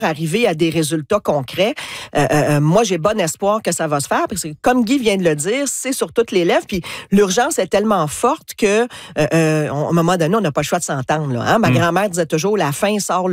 arriver à des résultats concrets. Moi, j'ai bon espoir que ça va se faire, parce que comme Guy vient de le dire, c'est sur toutes les lèvres, puis l'urgence est tellement forte que, à un moment donné, on n'a pas le choix de s'entendre. Là, hein? Ma grand-mère disait toujours, la faim sort